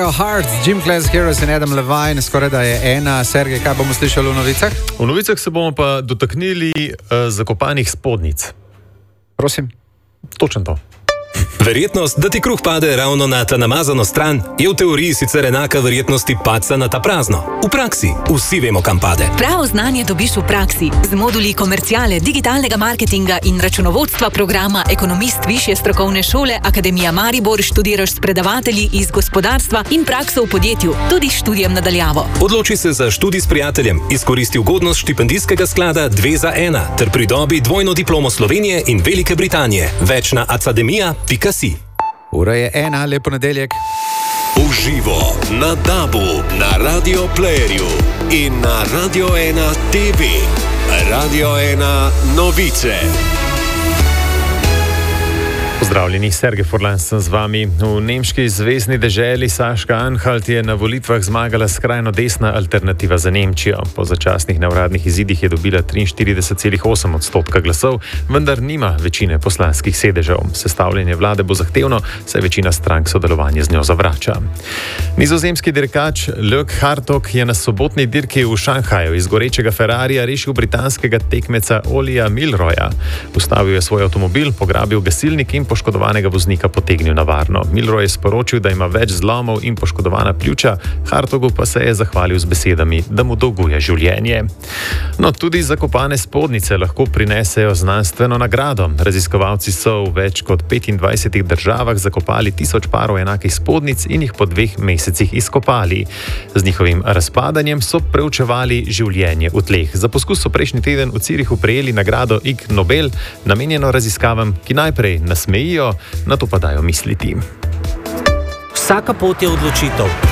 Your Heart, Gym Class Heroes in Adam Levine, skoraj da je ena. Sergej, kaj bomo slišali v novicah? V novicah se bomo pa dotaknili zakopanih spodnjic. Prosim. Točno to. Verjetnost, da ti kruh pade ravno na ta namazano stran, je v teoriji sicer enaka verjetnosti padca na ta prazno. V praksi vsi vemo, kam pade. Pravo znanje dobiš v praksi z moduli komerciale, digitalnega marketinga in računovodstva programa Ekonomist Višje strokovne šole Akademija Maribor študiraš s predavatelji iz gospodarstva in prakso v podjetju, tudi s študijem nadaljavo. Odloči se za študij s prijateljem, izkoristi ugodnost štipendijskega sklada 2 za 1 ter pridobi dvojno diplomo Slovenije in Velike Britanije. Več na academia.si. Ura je 1, lep ponedeljek. Uživo na DAB-u, na Radio Playerju in na Radio 1 TV. Radio 1 novice. Pozdravljeni, Sergej Furlan sem z vami. V nemški zvezni deželi Saška-Anhalt je na volitvah zmagala skrajno desna alternativa za Nemčijo. Po začasnih neuradnih izidih je dobila 43,8% glasov, vendar nima večine poslanskih sedežev. Sestavljanje vlade bo zahtevno, saj večina strank sodelovanje z njo zavrača. Nizozemski dirkač Luke Hartog je na sobotni dirki v Šanghaju iz gorečega Ferrarija rešil britanskega tekmeca Olija Milroja. Ustavil je svoj avtomobil, pograbil gasilnik in poškodovanega voznika potegnil na varno. Milroy je sporočil, da ima več zlomov in poškodovana pljuča, Hartogu pa se je zahvalil z besedami, da mu dolguje življenje. No, tudi zakopane spodnjice lahko prinesejo znanstveno nagrado. Raziskovalci so v več kot 25 državah zakopali 1000 parov enakih spodnjic in jih po 2 mesecih izkopali. Z njihovim razpadanjem so preučevali življenje v tleh. Za poskus so prejšnji teden v Zürichu prejeli nagrado Ig Nobel, namenjeno raziskavam, ki najprej nasmejijo, na to pa dajo misliti. Vsaka pot je odločitev.